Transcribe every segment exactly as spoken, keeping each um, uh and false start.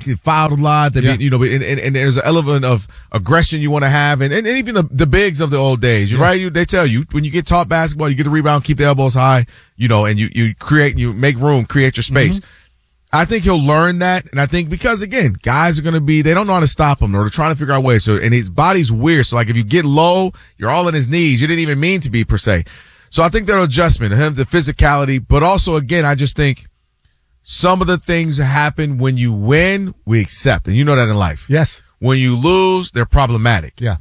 get fouled a lot. They Yeah. be, you know, and, and, and there's an element of aggression you want to have, and, and even the, the bigs of the old days, Yes. right? You, they tell you when you get taught basketball, you get the rebound, keep the elbows high, you know, and you you create, you make room, create your space. Mm-hmm. I think he'll learn that, and I think because again, guys are going to be, they don't know how to stop him, or they're trying to figure out ways. So, and his body's weird. So, like, if you get low, you're all in his knees. You didn't even mean to be per se. So, I think that adjustment, him, the physicality, but also again, I just think some of the things that happen when you win, we accept, and you know that in life. Yes. When you lose, they're problematic. Yeah.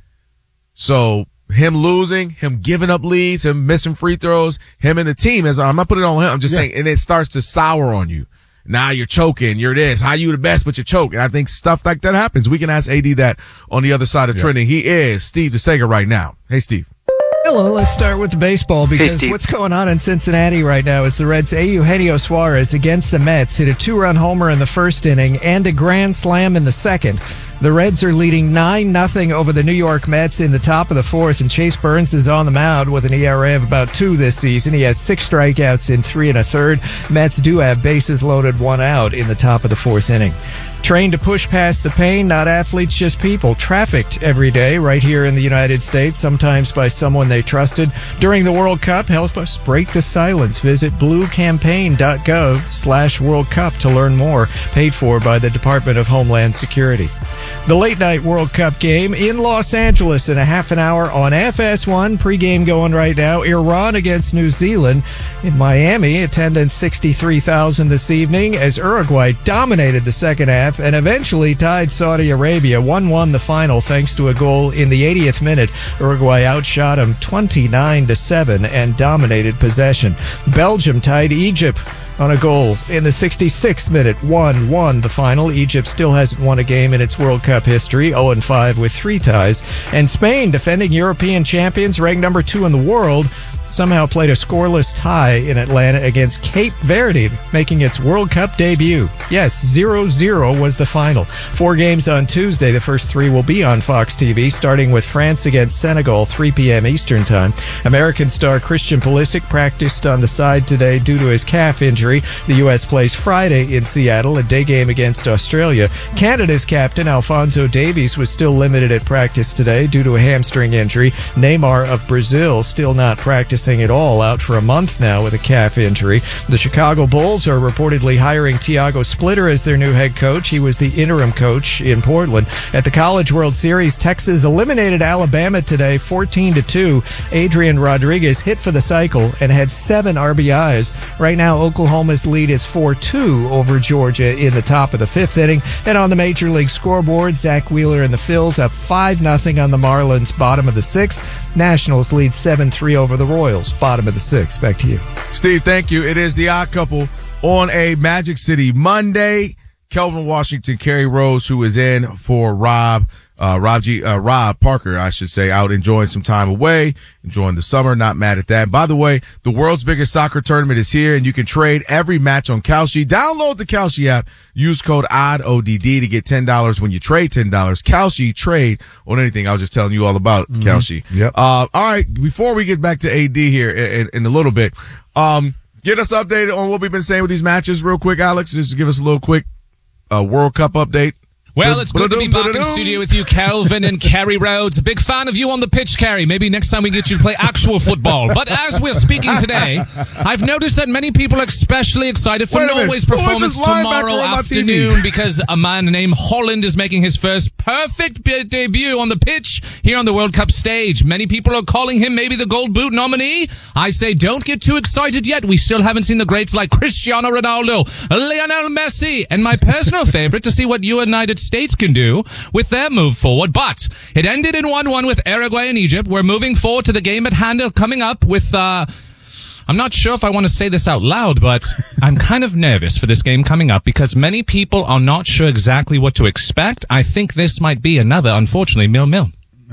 So him losing, him giving up leads, him missing free throws, him and the team, as I'm not putting it on him, I'm just Yeah. saying, and it starts to sour on you. Now you're choking, you're this, how you the best, but you choke. And I think stuff like that happens. We can ask A D that on the other side of Yeah. trending. He is Steve DeSager right now. Hey, Steve. Hello, let's start with the baseball because Steve. what's going on in Cincinnati right now is the Reds' Eugenio Suarez against the Mets hit a two-run homer in the first inning and a grand slam in the second. The Reds are leading nine nothing over the New York Mets in the top of the fourth, and Chase Burns is on the mound with an E R A of about two this season. He has six strikeouts in three and a third. Mets do have bases loaded, one out in the top of the fourth inning. Trained to push past the pain, not athletes, just people. Trafficked every day right here in the United States, sometimes by someone they trusted. During the World Cup, help us break the silence. Visit bluecampaign.gov slash World Cup to learn more. Paid for by the Department of Homeland Security. The late night World Cup game in Los Angeles in a half an hour on F S one. Pregame going right now. Iran against New Zealand. In Miami, attendance sixty-three thousand this evening as Uruguay dominated the second half and eventually tied Saudi Arabia. one one the final thanks to a goal in the eightieth minute. Uruguay outshot them twenty-nine to seven and dominated possession. Belgium tied Egypt on a goal in the sixty-sixth minute. one one the final. Egypt still hasn't won a game in its World Cup history, oh and five with three ties. And Spain, defending European champions, ranked number two in the world, somehow played a scoreless tie in Atlanta against Cape Verde, making its World Cup debut. Yes, zero zero was the final. Four games on Tuesday. The first three will be on Fox T V, starting with France against Senegal, three p.m. Eastern Time. American star Christian Pulisic practiced on the side today due to his calf injury. The U S plays Friday in Seattle, a day game against Australia. Canada's captain, Alphonso Davies, was still limited at practice today due to a hamstring injury. Neymar of Brazil still not practicing at all, out for a month now with a calf injury. The Chicago Bulls are reportedly hiring Thiago Splitter as their new head coach. He was the interim coach in Portland. At the College World Series, Texas eliminated Alabama today fourteen to two. Adrian Rodriguez hit for the cycle and had seven R B Is. Right now, Oklahoma's lead is four two over Georgia in the top of the fifth inning. And on the Major League scoreboard, Zach Wheeler and the Phils up five nothing on the Marlins, bottom of the sixth. Nationals lead seven three over the Royals, bottom of the sixth. Back to you. Steve, thank you. It is the Odd Couple on a Magic City Monday. Kelvin Washington, Kerry Rose, who is in for Rob, uh, Rob G, uh, Rob Parker, I should say, out enjoying some time away, enjoying the summer. Not mad at that. By the way, the world's biggest soccer tournament is here, and you can trade every match on Kalshi. Download the Kalshi app. Use code O D D, O D D to get ten dollars when you trade ten dollars. Kalshi, trade on anything. I was just telling you all about mm-hmm. Kalshi. Yep. Uh, all right. Before we get back to A D here in, in, in a little bit, um, get us updated on what we've been saying with these matches real quick, Alex. Just give us a little quick uh, World Cup update. Well, it's good to be back in studio with you, Kelvin and Kerry Rhodes. A big fan of you on the pitch, Kerry. Maybe next time we get you to play actual football. But as we're speaking today, I've noticed that many people are especially excited for Norway's performance tomorrow afternoon because a man named Holland is making his first perfect debut on the pitch here on the World Cup stage. Many people are calling him maybe the Gold Boot nominee. I say don't get too excited yet. We still haven't seen the greats like Cristiano Ronaldo, Lionel Messi, and my personal favorite to see what United States can do with their move forward. But it ended in one one with Uruguay and Egypt. We're moving forward to the game at hand coming up with, uh, I'm not sure if I want to say this out loud, but I'm kind of nervous for this game coming up because many people are not sure exactly what to expect. I think this might be another, unfortunately, nil-nil.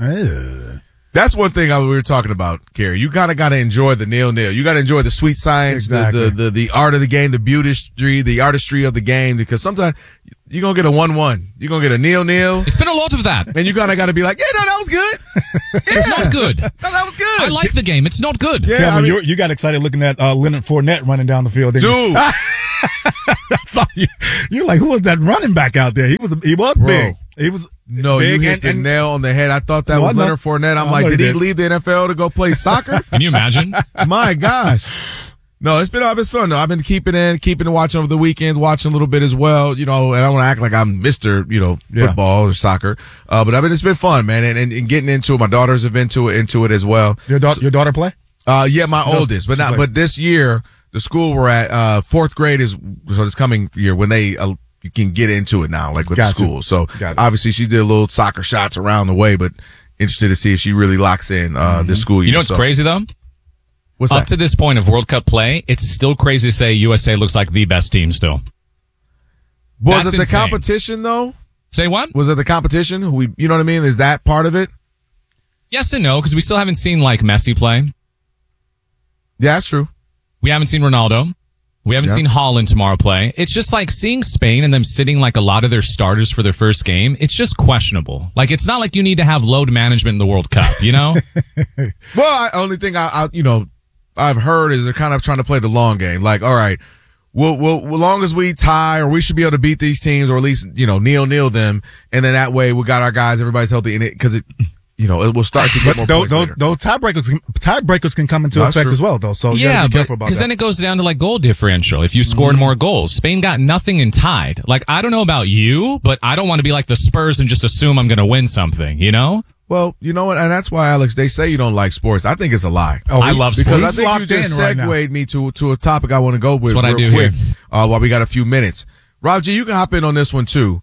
Uh. That's one thing I, we were talking about, Kerry. You kind of got to enjoy the nil-nil. You got to enjoy the sweet science, exactly. the, the, the, the art of the game, the beautistry, the artistry of the game, because sometimes you're going to get a one one. You're going to get a nil-nil. It's been a lot of that. And you kind of got to be like, yeah, no, that was good. Yeah. It's not good. No, that was good. I like the game. It's not good. Yeah, Kevin, I mean, you you got excited looking at uh, Leonard Fournette running down the field. Didn't dude. you? That's saw you. You're like, who was that running back out there? He was he was Bro. big. He was No, big you hit and, the and, nail on the head. I thought that No, was I know. Leonard Fournette. I'm I like, know he did he did. leave the N F L to go play soccer? Can you imagine? My gosh. No, it's been it's fun though. I've been keeping in, keeping and watching over the weekends, watching a little bit as well. You know, and I don't want to act like I'm Mister You know, Yeah. football or soccer. Uh, but I mean, it's been fun, man, and, and, and getting into it. My daughters have been into it, into it as well. Your daughter, your daughter play? Uh, yeah, my No, oldest, but she not. plays. But this year, the school we're at, uh, fourth grade is so this coming year when they uh, you can get into it now, like with Got the you. school. So Got it. obviously, she did a little soccer shots around the way, but interested to see if she really locks in uh, this school year. You know what's So, crazy though? What's Up that? to this point of World Cup play, it's still crazy to say U S A looks like the best team still. Was That's it the insane. competition though? Say what? Was it the competition? We, you know what I mean? Is that part of it? Yes and no, because we still haven't seen like Messi play. Yeah, that's true. We haven't seen Ronaldo. We haven't Yeah. seen Holland tomorrow play. It's just like seeing Spain and them sitting like a lot of their starters for their first game. It's just questionable. Like it's not like you need to have load management in the World Cup, you know? Well, I, only thing I, I, you know, I've heard is they're kind of trying to play the long game. Like, all right, we'll, we'll, as long as we tie, or we should be able to beat these teams, or at least, you know, kneel kneel them, and then that way we got our guys, everybody's healthy in it, because it, you know, it will start to get more But those points those, later. those tiebreakers can- tiebreakers can come into That's effect true. as well, though. So you yeah, gotta be but careful about because that. then it goes down to like goal differential. If you scored more goals, Spain got nothing and tied. Like I don't know about you, but I don't want to be like the Spurs and just assume I'm going to win something. You know? Well, you know what, and that's why, Alex, they say you don't like sports. I think it's a lie. Oh, I he- love Because sports. I He's think you locked just in right now. segued me to to a topic I want to go with That's what I real do quick. here. Uh, while we got a few minutes. Rob G, you can hop in on this one too.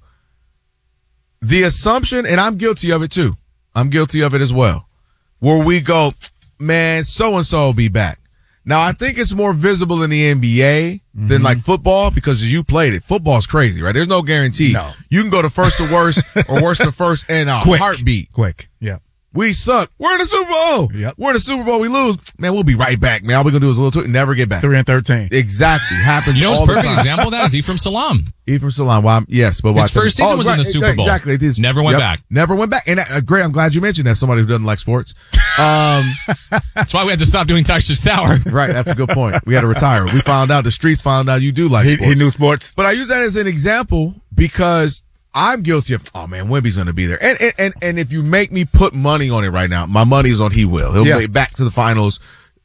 The assumption, and I'm guilty of it too. I'm guilty of it as well. Where we go, man, so and so will be back. Now I think it's more visible in the N B A Mm-hmm. than like football because you played it. Football's crazy, right? There's no guarantee. No. You can go to first to worst or worst to first in a Quick. heartbeat. Quick. Yeah. We suck. We're in the Super Bowl. Yep. We're in the Super Bowl. We lose. Man, we'll be right back, man. All we're going to do is a little tweet and never get back. Three and thirteen. Exactly. Happens You know, all what's the perfect time. example of that is Ephraim Salam. Ephraim Salam. Well, I'm- yes, but His watch first that. season was in the Super Bowl. Exactly. It is- Never went yep. back. Never went back. And uh, great. I'm glad you mentioned that. Somebody who doesn't like sports. Um, That's why we had to stop doing Texture Sour. right. That's a good point. We had to retire. We found out the streets found out you do like He, sports. he knew sports. But I use that as an example because I'm guilty of, oh man, Wemby's going to be there. And, and, and, and if you make me put money on it right now, my money is on he will. He'll Yeah. make it back to the finals.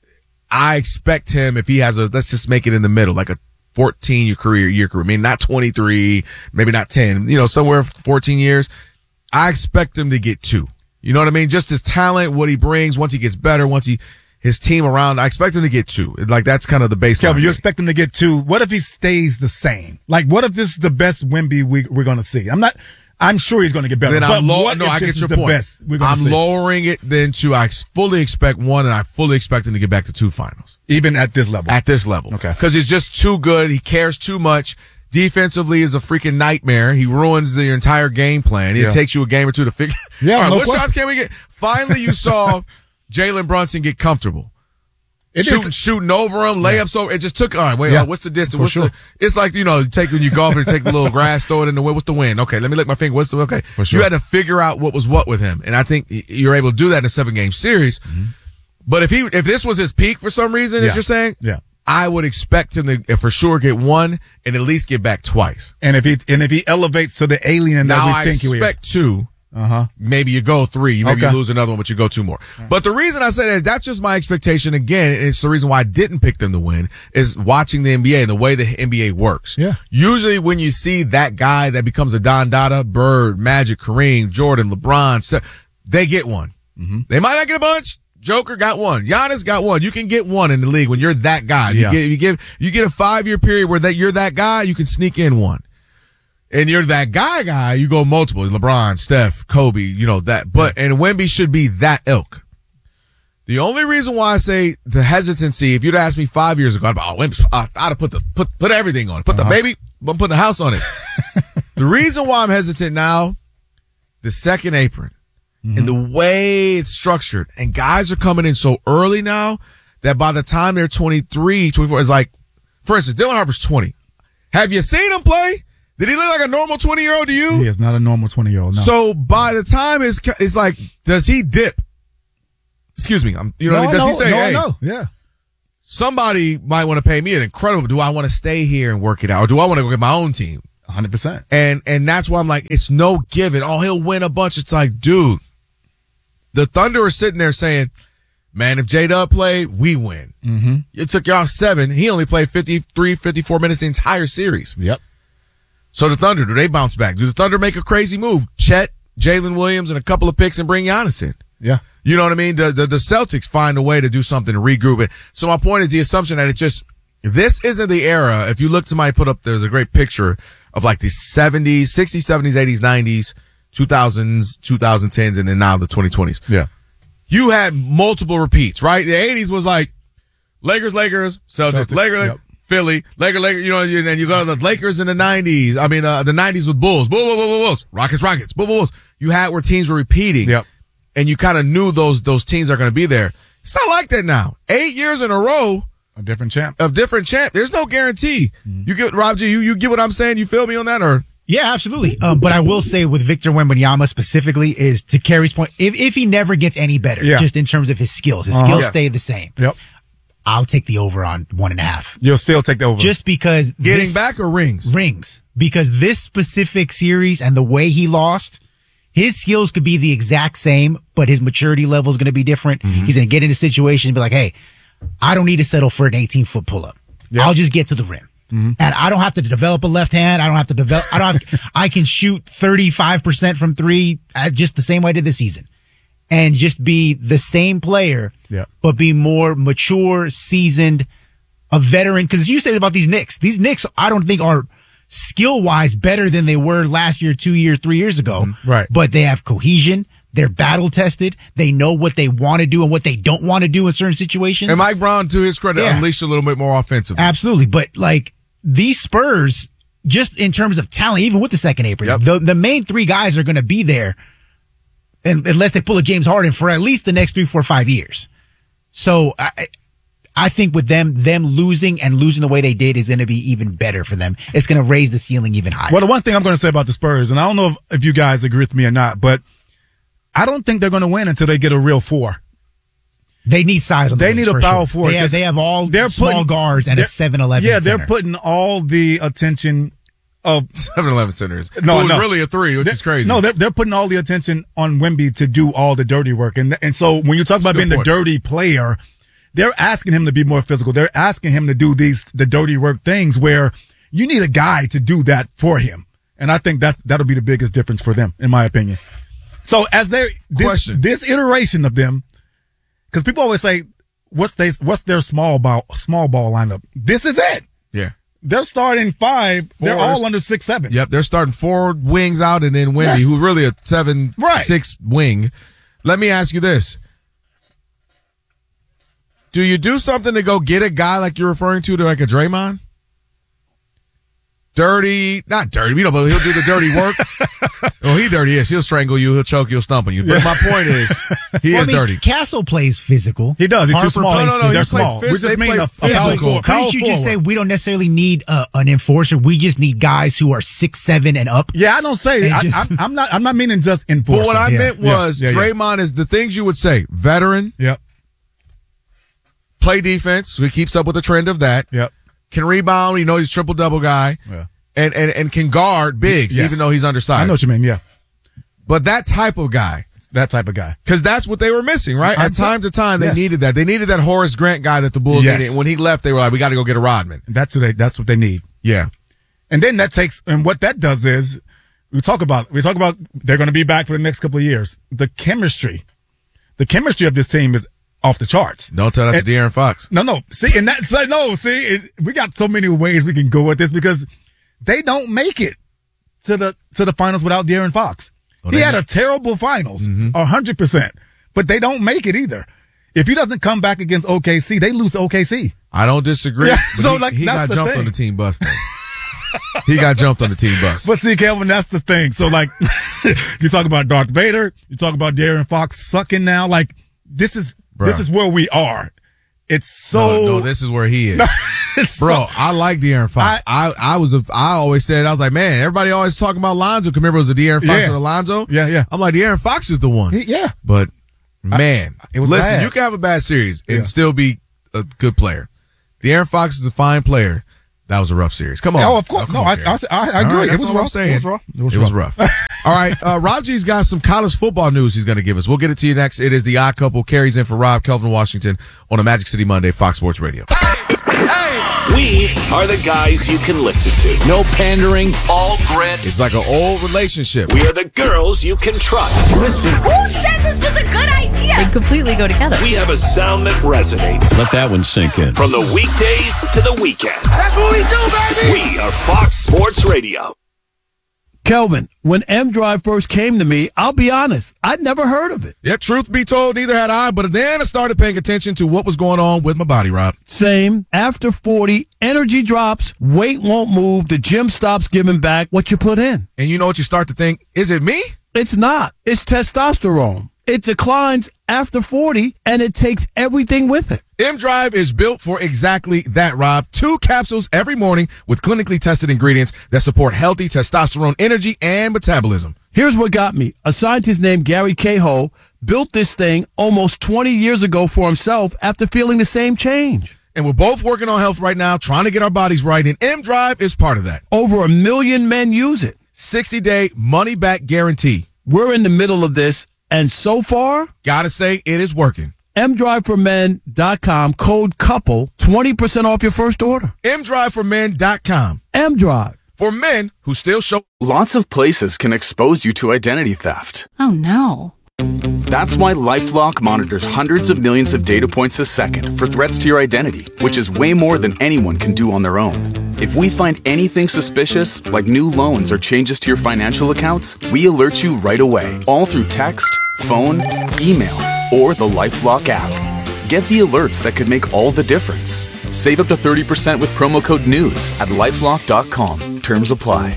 I expect him, if he has a, let's just make it in the middle, like a fourteen year career, year career. I mean, not twenty-three, maybe not ten, you know, somewhere fourteen years. I expect him to get two. You know what I mean? Just his talent, what he brings, once he gets better, once he, his team around, I expect him to get two. Like that's kind of the baseline. Kelvin, you thing. expect him to get two. What if he stays the same? Like, what if this is the best Wemby we, we're going to see? I'm not, I'm sure he's going to get better. Then but I'm low, what no, if I this get is your the point. best we're going I'm to see? lowering it then to I fully expect one, and I fully expect him to get back to two finals Even at this level. at this level. Okay. because he's just too good. He cares too much. Defensively is a freaking nightmare. He ruins the entire game plan. It Yeah. takes you a game or two to figure. Yeah, All right, no what question. shots can we get? Finally, you saw Jalen Brunson get comfortable. It shooting, is- shooting over him, layups over. It just took. All right, wait. Yeah, uh, what's the distance? for What's sure. the? It's like you know, you take when you golf and take the little grass, throw it in the wind. What's the wind? Okay, let me lick my finger. What's the okay? For sure. You had to figure out what was what with him, and I think you're able to do that in a seven game series. But if he, if this was his peak for some reason, Mm-hmm. Yeah. as you're saying, Yeah. I would expect him to uh, for sure get one and at least get back twice. And if he, and if he elevates to the alien Now that we I think he is. expect two. Uh huh. Maybe you go three. You maybe Okay. you lose another one, but you go two more. But the reason I say that is that's just my expectation. Again, it's the reason why I didn't pick them to win is watching the N B A and the way the N B A works. Yeah. Usually when you see that guy that becomes a Don Dada, Bird, Magic, Kareem, Jordan, LeBron, Steph, they get one. Mm-hmm. They might not get a bunch. Joker got one. Giannis got one. You can get one in the league when you're that guy. You Yeah. get, you give, you get a five year period where that you're that guy, you can sneak in one. And you're that guy guy, you go multiple. LeBron, Steph, Kobe, you know, that. But, and Wemby should be that ilk. The only reason why I say the hesitancy, if you'd asked me five years ago, I'd be, oh, Wemby, I'd have put the, put, put everything on it. Put Uh-huh. the baby, I'm putting the house on it. The reason why I'm hesitant now, the second apron Mm-hmm. and the way it's structured and guys are coming in so early now that by the time they're twenty-three, twenty-four, it's like, for instance, Dylan Harper's twenty. Have you seen him play? Did he look like a normal twenty year old to you? He is not a normal twenty year old. No. So by the time it's, it's like, does he dip? Excuse me. I'm, you know no, what I mean? Does no, he say, no, hey? no. Yeah. somebody might want to pay me an incredible. Do I want to stay here and work it out, or do I want to go get my own team? one hundred percent. And and that's why I'm like, it's no given. Oh, he'll win a bunch. It's like, dude, the Thunder are sitting there saying, man, if J-Dub played, we win. Mm-hmm. It took y'all seven. He only played fifty-three, fifty-four minutes the entire series. Yep. So the Thunder, do they bounce back? Do the Thunder make a crazy move? Chet, Jalen Williams, and a couple of picks and bring Giannis in? Yeah. You know what I mean? The, the, the Celtics find a way to do something to regroup it. So my point is the assumption that it just, this isn't the era. If you look, somebody put up, there's a great picture of like the seventies, sixties, seventies, eighties, nineties, two thousands, twenty tens, and then now the twenty twenties. Yeah. You had multiple repeats, right? The eighties was like Lakers, Lakers, Celtics, Celtics, Lakers, yep. Philly, Lakers, Lakers, you know, and then you go to the Lakers in the nineties. I mean, uh, the nineties with Bulls, Bulls, Bulls, Bulls, Bulls, Rockets, Rockets, Bulls, Bulls. You had where teams were repeating. Yep. And you kind of knew those, those teams are going to be there. It's not like that now. Eight years in a row. A different champ. Of different champ. There's no guarantee. Mm-hmm. You get, Rob G, you, you get what I'm saying? You feel me on that, or? Yeah, absolutely. Um, but I will say with Victor Wembanyama specifically is, to Kerry's point, if, if he never gets any better, yeah. just in terms of his skills, his uh-huh. skills yeah. stay the same. Yep. I'll take the over on one and a half. You'll still take the over. Just because. Getting this, back or rings? Rings. Because this specific series and the way he lost, his skills could be the exact same, but his maturity level is going to be different. Mm-hmm. He's going to get into situations and be like, hey, I don't need to settle for an eighteen foot pull up. Yep. I'll just get to the rim. Mm-hmm. And I don't have to develop a left hand. I don't have to develop, I don't have, I can shoot thirty-five percent from three just the same way I did this season. And just be the same player, yeah. but be more mature, seasoned, a veteran. Cause you said about these Knicks, these Knicks, I don't think are skill wise better than they were last year, two years, three years ago. Mm-hmm. Right. But they have cohesion. They're battle tested. They know what they want to do and what they don't want to do in certain situations. And Mike Brown, to his credit, yeah. unleashed a little bit more offensively. Absolutely. But like these Spurs, just in terms of talent, even with the second apron, yep. the, the main three guys are going to be there. And unless they pull a James Harden for at least the next three, four, five years. So I, I think with them, them losing and losing the way they did is going to be even better for them. It's going to raise the ceiling even higher. Well, the one thing I'm going to say about the Spurs, and I don't know if, if you guys agree with me or not, but I don't think they're going to win until they get a real four. They need size on the They need a power sure. four. They have, they have all they're small putting, guards and a seven eleven Yeah, center. they're putting all the attention of seven eleven centers. No, it was no. really a three, which they're, is crazy. No, they're, they're putting all the attention on Wemby to do all the dirty work. And, and so when you talk about being point. the dirty player, they're asking him to be more physical. They're asking him to do these, the dirty work things where you need a guy to do that for him. And I think that's, that'll be the biggest difference for them, in my opinion. So as they, this, Question. this iteration of them, cause people always say, what's they, what's their small ball, small ball lineup? This is it. Yeah. They're starting five. they they're all under six, seven. Yep. They're starting four wings out and then Wemby, Yes. who's really a seven, Right. six wing. Let me ask you this. Do you do something to go get a guy like you're referring to, to like a Draymond? Dirty, not dirty, you know, but he'll do the dirty work. Oh, he dirty, yes. He'll strangle you, he'll choke you, he'll stump on you. But Yeah. my point is, he well, is I mean, dirty. Castle plays physical. He does. He's Harper too small. plays No, no, no, They're you play small. phys- We just they mean play a, a physical. power Yeah, forward. Couldn't Power you just say forward. we don't necessarily need uh, an enforcer? We just need guys who are six, seven, and up. Yeah, I don't say. They I, just- I'm, I'm not. I'm not meaning just enforcer. But what I Yeah. meant Yeah, was yeah, yeah. Draymond is the things you would say. Veteran, Yep. play defense, so he keeps up with the trend of that. Yep. Can rebound, you know he's triple double guy. Yeah. And, and, and can guard bigs, Yes. even though he's undersized. I know what you mean. Yeah. But that type of guy, That type of guy. because that's what they were missing, right? I'm At time to time, they yes. needed that. They needed that Horace Grant guy that the Bulls Yes. needed. And when he left, they were like, we got to go get a Rodman. That's what they. That's what they need. Yeah. And then that takes. And what that does is, we talk about. We talk about. They're going to be back for the next couple of years. The chemistry, the chemistry of this team is off the charts. Don't tell that And- to De'Aaron Fox. No, no. See, and that's like, no, see, it, we got so many ways we can go with this because they don't make it to the, to the finals without De'Aaron Fox. Oh, he they had know. a terrible finals, a hundred percent, but they don't make it either. If he doesn't come back against O K C, they lose to O K C. I don't disagree. Yeah, but so, he, like, he that's got the jumped thing. on the team bus though. He got jumped on the team bus. But see, Kelvin, that's the thing. So like, you talk about Darth Vader, you talk about De'Aaron Fox sucking now. Like, this is, Bruh. this is where we are. It's so, no, no, this is where he is. it's Bro, so- I like De'Aaron Fox. I, I, I was, a, I always said, I was like, man, everybody always talking about Lonzo. Remember, it was a De'Aaron Fox Yeah. and Alonzo. Yeah, yeah. I'm like, De'Aaron Fox is the one. He- yeah. But man, it was listen, bad. you can have a bad series and Yeah. still be a good player. De'Aaron Fox is a fine player. That was a rough series. Come on. Oh, of course. Oh, No, on, I, Gary. I, I agree. All right, it that's was all rough. I'm saying. It was rough. It was, it was rough. All right. Uh, Rob G's got some college football news he's going to give us. We'll get it to you next. It is the Odd Couple. Carries in for Rob, Kelvin Washington on a Magic City Monday, Fox Sports Radio. We are the guys you can listen to. No pandering, all grit. It's like an old relationship. We are the girls you can trust. Listen. Who said this was a good idea? They completely go together. We have a sound that resonates. Let that one sink in. From the weekdays to the weekends. That's what we do, baby. We are Fox Sports Radio. Kelvin, when M Drive first came to me, I'll be honest, I'd never heard of it. Yeah, truth be told, neither had I, but then I started paying attention to what was going on with my body, Rob. Same. After forty, energy drops, weight won't move, the gym stops giving back what you put in. And you know what you start to think? Is it me? It's not. It's testosterone. It declines after forty, and it takes everything with it. M-Drive is built for exactly that, Rob. Two capsules every morning with clinically tested ingredients that support healthy testosterone energy and metabolism. Here's what got me. A scientist named Gary Cahill built this thing almost twenty years ago for himself after feeling the same change. And we're both working on health right now, trying to get our bodies right, and M-Drive is part of that. Over a million men use it. sixty-day money-back guarantee. We're in the middle of this, and so far, gotta say, it is working. M drive for men dot com, code COUPLE, twenty percent off your first order. M drive for men dot com. M-Drive. For men who still show... Lots of places can expose you to identity theft. Oh, no. That's why LifeLock monitors hundreds of millions of data points a second for threats to your identity, which is way more than anyone can do on their own. If we find anything suspicious, like new loans or changes to your financial accounts, we alert you right away, all through text, phone, email, or the LifeLock app. Get the alerts that could make all the difference. Save up to thirty percent with promo code NEWS at lifelock dot com. Terms apply.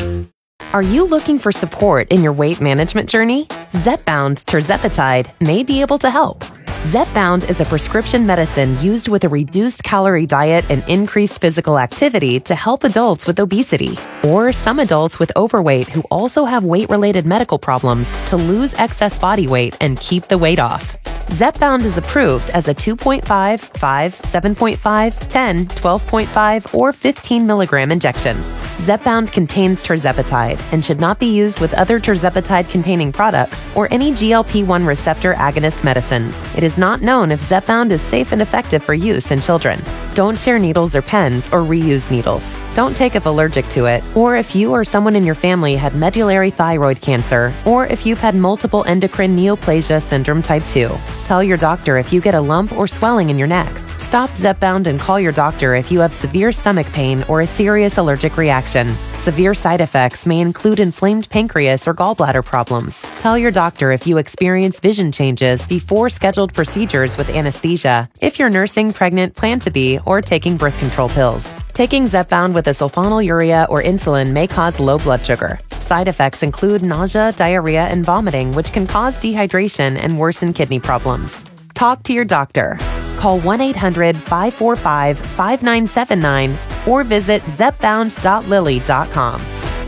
Are you looking for support in your weight management journey? Zepbound tirzepatide may be able to help. Zepbound is a prescription medicine used with a reduced calorie diet and increased physical activity to help adults with obesity or some adults with overweight who also have weight-related medical problems to lose excess body weight and keep the weight off. Zepbound is approved as a two point five, five, seven point five, ten, twelve point five, or fifteen milligram injection. Zepbound contains tirzepatide and should not be used with other tirzepatide-containing products or any G L P one receptor agonist medicines. It is not known if Zepbound is safe and effective for use in children. Don't share needles or pens or reuse needles. Don't take if allergic to it, or if you or someone in your family had medullary thyroid cancer, or if you've had multiple endocrine neoplasia syndrome type two. Tell your doctor if you get a lump or swelling in your neck. Stop Zepbound and call your doctor if you have severe stomach pain or a serious allergic reaction. Severe side effects may include inflamed pancreas or gallbladder problems. Tell your doctor if you experience vision changes before scheduled procedures with anesthesia, if you're nursing, pregnant, plan to be, or taking birth control pills. Taking Zepbound with a sulfonylurea or insulin may cause low blood sugar. Side effects include nausea, diarrhea, and vomiting, which can cause dehydration and worsen kidney problems. Talk to your doctor. Call one eight hundred, five four five, five nine seven nine or visit zepbound dot lilly dot com.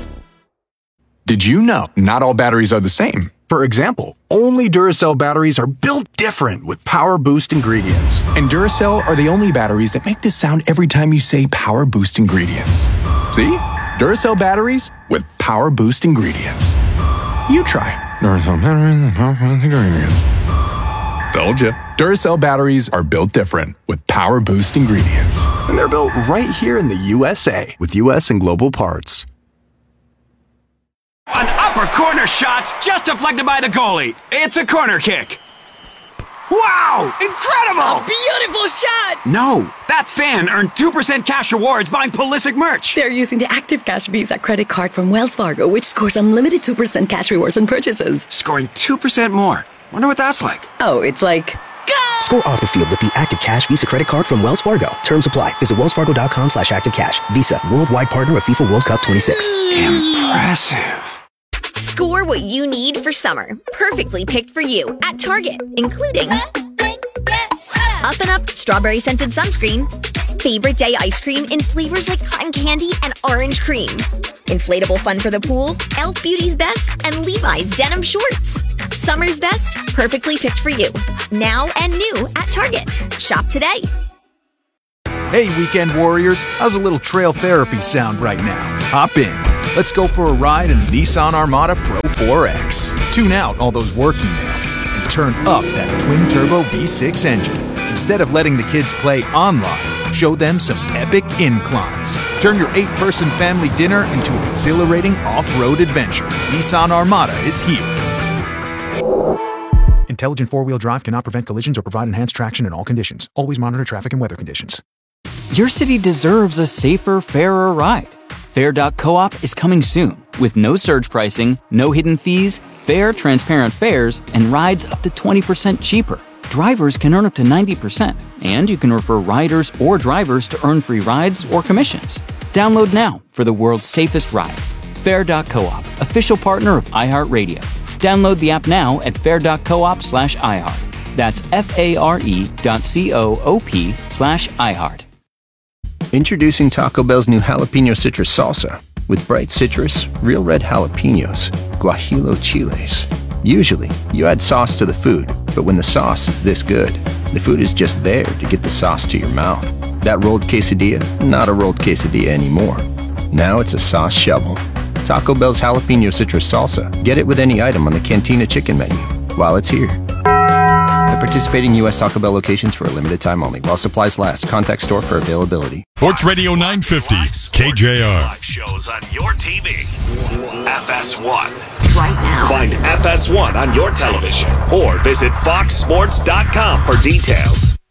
Did you know not all batteries are the same? For example, only Duracell batteries are built different with Power Boost ingredients. And Duracell are the only batteries that make this sound every time you say Power Boost ingredients. See? Duracell batteries with Power Boost ingredients. You try. Duracell batteries with Power Boost ingredients. Told you. Duracell batteries are built different with Power Boost ingredients. And they're built right here in the U S A with U S and global parts. An upper corner shot's just deflected by the goalie. It's a corner kick. Wow! Incredible! A beautiful shot! No, that fan earned two percent cash rewards buying Pulisic merch. They're using the Active Cash Visa credit card from Wells Fargo, which scores unlimited two percent cash rewards on purchases. Scoring two percent more. Wonder what that's like. Oh, it's like... Go! Score off the field with the Active Cash Visa credit card from Wells Fargo. Terms apply. Visit wellsfargo.com slash activecash. Visa, worldwide partner of FIFA World Cup twenty-six. Impressive. Score what you need for summer. Perfectly picked for you at Target, including Up and Up strawberry scented sunscreen, favorite day ice cream in flavors like cotton candy and orange cream, inflatable fun for the pool, e l f Beauty's Best, and Levi's denim shorts. Summer's best, perfectly picked for you. Now and new at Target. Shop today. Hey, weekend warriors, how's a little trail therapy sound right now? Hop in. Let's go for a ride in the Nissan Armada Pro four X. Tune out all those work emails and turn up that twin-turbo V six engine. Instead of letting the kids play online, show them some epic inclines. Turn your eight-person family dinner into an exhilarating off-road adventure. Nissan Armada is here. Intelligent four-wheel drive cannot prevent collisions or provide enhanced traction in all conditions. Always monitor traffic and weather conditions. Your city deserves a safer, fairer ride. Fair dot coop is coming soon with no surge pricing, no hidden fees, fair, transparent fares, and rides up to twenty percent cheaper. Drivers can earn up to ninety percent, and you can refer riders or drivers to earn free rides or commissions. Download now for the world's safest ride. Fair dot coop, official partner of iHeartRadio. Download the app now at fair dot coop slash iHeart. That's F-A-R-E dot C-O-O-P slash iHeart. Introducing Taco Bell's new jalapeno citrus salsa with bright citrus, real red jalapenos, guajillo chiles. Usually, you add sauce to the food, but when the sauce is this good, the food is just there to get the sauce to your mouth. That rolled quesadilla, not a rolled quesadilla anymore. Now it's a sauce shovel. Taco Bell's jalapeno citrus salsa. Get it with any item on the Cantina chicken menu while it's here. At participating U S Taco Bell locations for a limited time only. While supplies last. Contact store for availability. Sports Radio nine fifty, K J R. Live shows on your T V. F S one. Right now. Find F S one on your television or visit fox sports dot com for details.